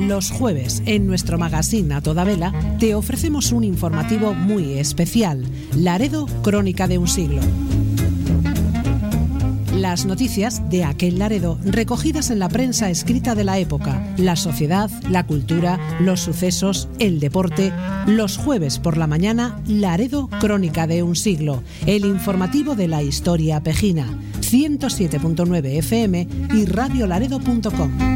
Los jueves, en nuestro magazine A Toda Vela, te ofrecemos un informativo muy especial, Laredo, Crónica de un siglo. Las noticias de aquel Laredo recogidas en la prensa escrita de la época, la sociedad, la cultura, los sucesos, el deporte. Los jueves por la mañana, Laredo, Crónica de un siglo, el informativo de la historia pejina, 107.9 FM y radiolaredo.com.